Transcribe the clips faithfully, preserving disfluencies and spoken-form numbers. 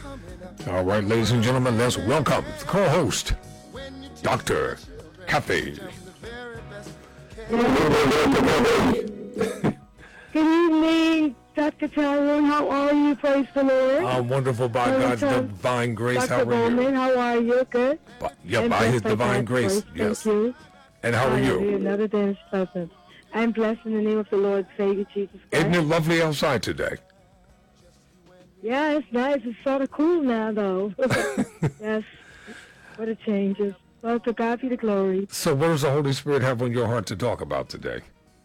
All right, ladies and gentlemen, let's welcome the co-host, Doctor Kathy. Good evening, Doctor Tyrone. How are you? Praise the Lord. I'm wonderful by God's divine grace. Doctor How are Bowman, you? how are you? Good? By, yeah, by His divine grace. Yes. Thank you. And how are you? Another day in His presence. I'm blessed in the name of the Lord, Savior Jesus Christ. Isn't it lovely outside today? Yeah, it's nice. It's sort of cool now, though. Yes. What a changes. Well, to God be the glory. So what does the Holy Spirit have on your heart to talk about today?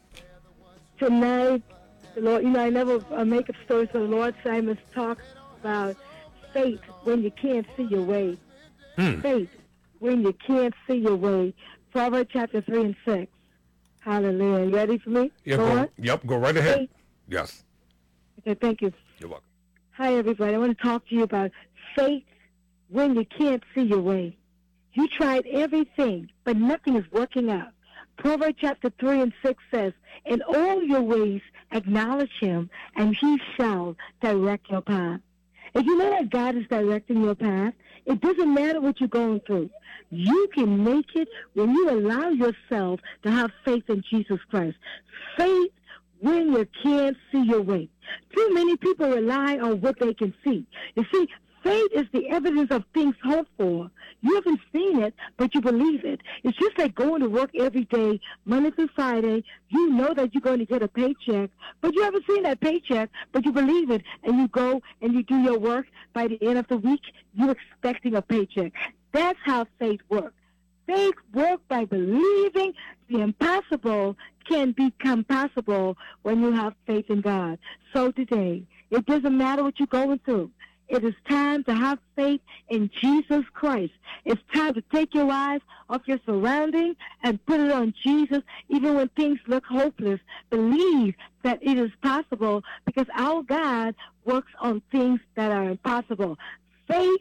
Tonight, the Lord, you know, I never uh, make up stories, but the Lord said I must talk about faith when you can't see your way. Hmm. Faith when you can't see your way. Proverbs chapter three and six. Hallelujah. You ready for me? Yeah, go go, on? Yep, go right ahead. Faith. Yes. Okay, thank you. You're welcome. Hi, everybody. I want to talk to you about faith when you can't see your way. You tried everything, but nothing is working out. Proverbs chapter three and six says, in all your ways acknowledge him, and he shall direct your path. If you know that God is directing your path, it doesn't matter what you're going through. You can make it when you allow yourself to have faith in Jesus Christ. Faith when you can't see your way. Too many people rely on what they can see. You see, faith is the evidence of things hoped for. You haven't seen it, but you believe it. It's just like going to work every day, Monday through Friday. You know that you're going to get a paycheck, but you haven't seen that paycheck, but you believe it, and you go and you do your work. By the end of the week, you're expecting a paycheck. That's how faith works. Faith works by believing the impossible can become possible when you have faith in God. So today, it doesn't matter what you're going through. It is time to have faith in Jesus Christ. It's time to take your eyes off your surroundings and put it on Jesus, even when things look hopeless. Believe that it is possible because our God works on things that are impossible. Faith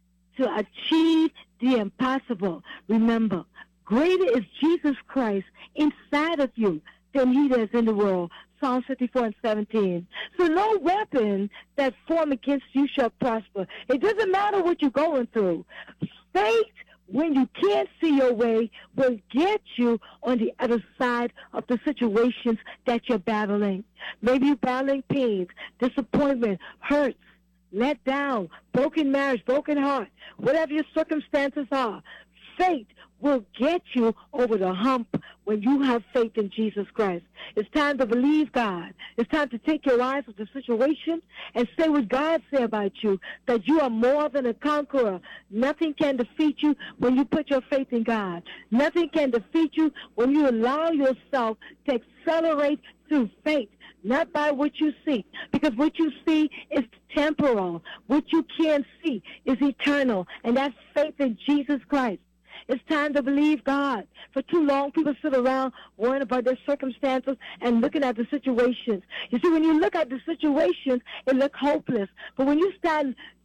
to achieve the impossible. Remember, greater is Jesus Christ inside of you than he is in the world. Psalm fifty-four and seventeen. So no weapon that form against you shall prosper. It doesn't matter what you're going through. Faith, when you can't see your way, will get you on the other side of the situations that you're battling. Maybe you're battling pains, disappointment, hurts, let down, broken marriage, broken heart, whatever your circumstances are. Faith will get you over the hump when you have faith in Jesus Christ. It's time to believe God. It's time to take your eyes off the situation and say what God said about you, that you are more than a conqueror. Nothing can defeat you when you put your faith in God. Nothing can defeat you when you allow yourself to accelerate through faith, not by what you see, because what you see is temporal. What you can't see is eternal, and that's faith in Jesus Christ. It's time to believe God. For too long, people sit around worrying about their circumstances and looking at the situations. You see, when you look at the situations, it looks hopeless. But when you start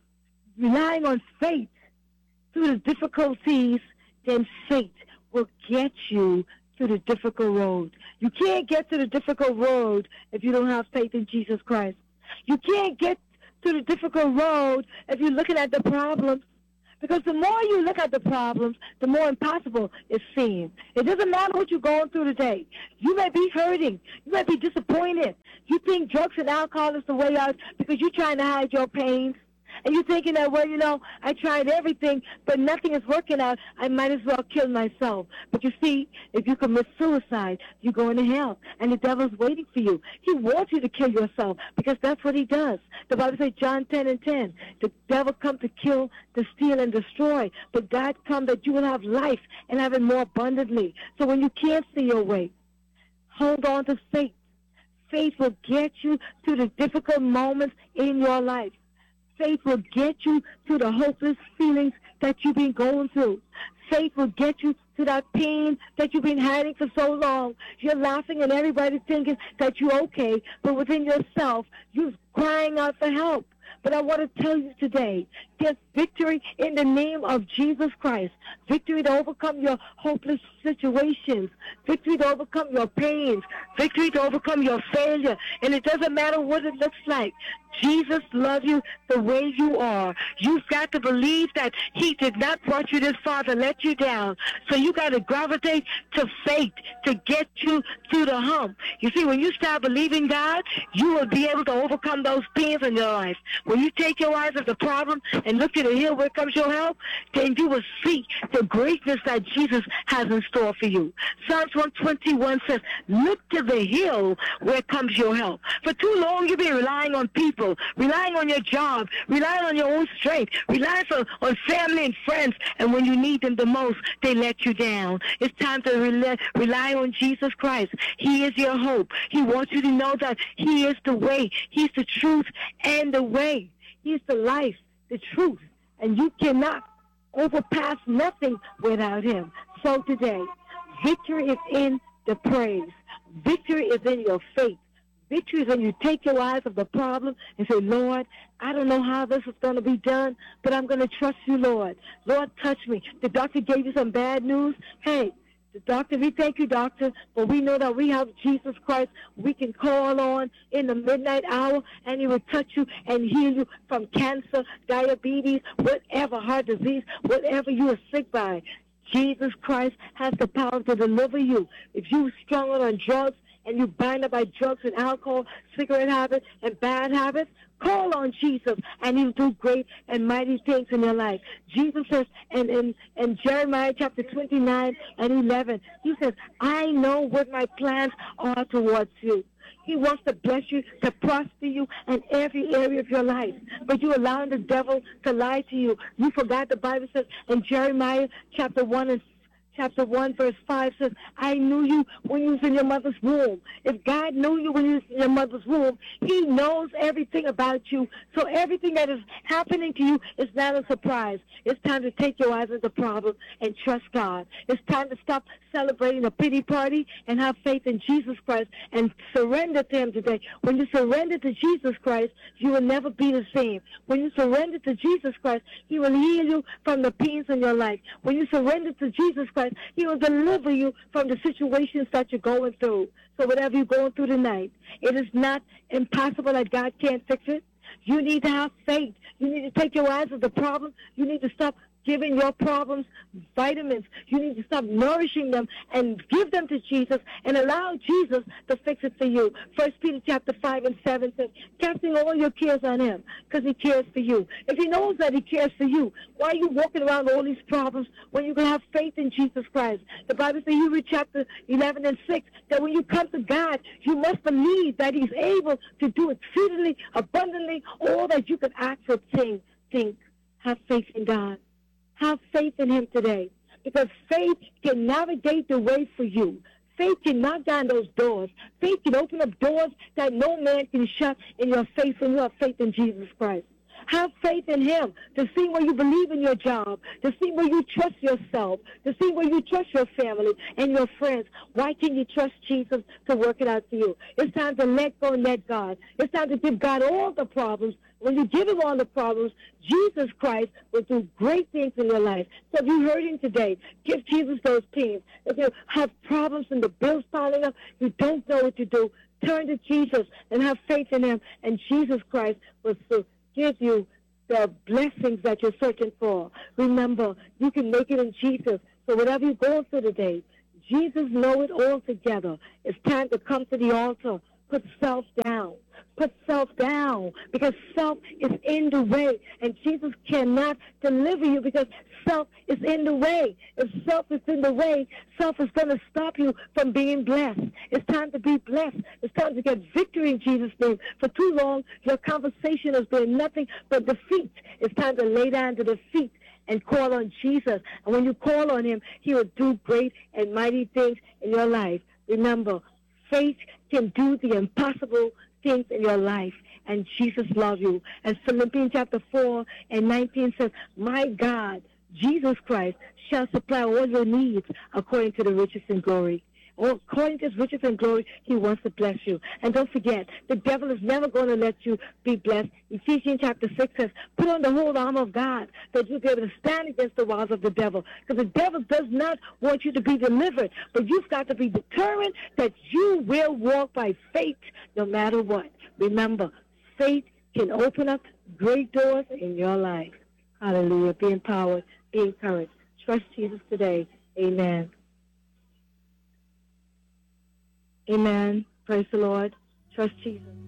relying on faith through the difficulties, then faith will get you to the difficult road. You can't get to the difficult road if you don't have faith in Jesus Christ. You can't get to the difficult road if you're looking at the problems. Because the more you look at the problems, the more impossible it seems. It doesn't matter what you're going through today. You may be hurting. You may be disappointed. You think drugs and alcohol is the way out because you're trying to hide your pains. And you're thinking that, well, you know, I tried everything, but nothing is working out. I might as well kill myself. But you see, if you commit suicide, you're going to hell. And the devil's waiting for you. He wants you to kill yourself because that's what he does. The Bible says, John ten and ten, the devil come to kill, to steal, and destroy. But God come that you will have life and have it more abundantly. So when you can't see your way, hold on to faith. Faith will get you to the difficult moments in your life. Faith will get you to the hopeless feelings that you've been going through. Faith will get you to that pain that you've been hiding for so long. You're laughing and everybody's thinking that you're okay, but within yourself, you're crying out for help. But I want to tell you today, there's victory in the name of Jesus Christ. Victory to overcome your hopeless situations. Victory to overcome your pains. Victory to overcome your failure. And it doesn't matter what it looks like. Jesus loves you the way you are. You've got to believe that he did not brought you this far to let you down. So you got to gravitate to faith to get you through the hump. You see, when you start believing God, you will be able to overcome those pains in your life. When you take your eyes off the problem and look to the hill where comes your help, then you will see the greatness that Jesus has in store for you. Psalms one twenty-one says, look to the hill where comes your help. For too long you've been relying on people, relying on your job, relying on your own strength, relying on, on family and friends, and when you need them the most, they let you down. It's time to rely, rely on Jesus Christ. He is your hope. He wants you to know that he is the way. He's the truth and the way. He's the life, the truth, and you cannot overpass nothing without him. So today, victory is in the praise. Victory is in your faith. Victory is when you take your eyes off the problem and say, Lord, I don't know how this is going to be done, but I'm going to trust you, Lord. Lord, touch me. The doctor gave you some bad news. Hey, the doctor, we thank you, doctor, but we know that we have Jesus Christ we can call on in the midnight hour, and he will touch you and heal you from cancer, diabetes, whatever, heart disease, whatever you are sick by. Jesus Christ has the power to deliver you. If you're struggle on drugs and you bind up by drugs and alcohol, cigarette habits, and bad habits, call on Jesus, and he'll do great and mighty things in your life. Jesus says in, in, in Jeremiah chapter twenty-nine and eleven, he says, I know what my plans are towards you. He wants to bless you, to prosper you in every area of your life. But you're allowing the devil to lie to you. You forgot the Bible says in Jeremiah chapter one and Chapter one, verse five says, I knew you when you was in your mother's womb. If God knew you when you was in your mother's womb, he knows everything about you. So everything that is happening to you is not a surprise. It's time to take your eyes off the problem and trust God. It's time to stop celebrating a pity party and have faith in Jesus Christ and surrender to him today. When you surrender to Jesus Christ, you will never be the same. When you surrender to Jesus Christ, he will heal you from the pains in your life. When you surrender to Jesus Christ, he will deliver you from the situations that you're going through. So whatever you're going through tonight, it is not impossible that God can't fix it. You need to have faith. You need to take your eyes off the problem. You need to stop giving your problems vitamins. You need to stop nourishing them and give them to Jesus and allow Jesus to fix it for you. First Peter chapter five and seven says, casting all your cares on him because he cares for you. If he knows that he cares for you, why are you walking around with all these problems when you can have faith in Jesus Christ? The Bible says in Hebrews chapter eleven and six that when you come to God, you must believe that he's able to do exceedingly abundantly all that you can ask or think. think. Have faith in God. Have faith in him today, because faith can navigate the way for you. Faith can knock down those doors. Faith can open up doors that no man can shut in your face when you have faith in Jesus Christ. Have faith in him to see where you believe in your job, to see where you trust yourself, to see where you trust your family and your friends. Why can't you trust Jesus to work it out for you? It's time to let go and let God. It's time to give God all the problems. When you give him all the problems, Jesus Christ will do great things in your life. So if you're hurting today, give Jesus those pains. If you have problems and the bills piling up, you don't know what to do, turn to Jesus and have faith in him, and Jesus Christ will give you the blessings that you're searching for. Remember, you can make it in Jesus. So whatever you're going through today, Jesus knows it all together. It's time to come to the altar. Put self down. Put self down, because self is in the way, and Jesus cannot deliver you because self is in the way. If self is in the way, self is going to stop you from being blessed. It's time to be blessed. It's time to get victory in Jesus' name. For too long, your conversation has been nothing but defeat. It's time to lay down to defeat and call on Jesus. And when you call on him, he will do great and mighty things in your life. Remember, faith can do the impossible things in your life, and Jesus loves you. And Philippians chapter four and nineteen says, my God, Jesus Christ, shall supply all your needs according to the riches and glory. according to his riches and glory, he wants to bless you. And don't forget, the devil is never going to let you be blessed. Ephesians chapter six says, put on the whole armor of God, that you'll be able to stand against the wiles of the devil. Because the devil does not want you to be delivered, but you've got to be determined that you will walk by faith no matter what. Remember, faith can open up great doors in your life. Hallelujah. Be empowered. Be encouraged. Trust Jesus today. Amen. Amen. Praise the Lord. Trust Jesus.